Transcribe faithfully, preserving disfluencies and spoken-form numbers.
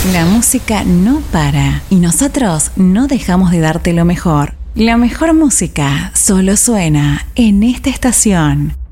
La música no para y nosotros no dejamos de darte lo mejor. La mejor música solo suena en esta estación.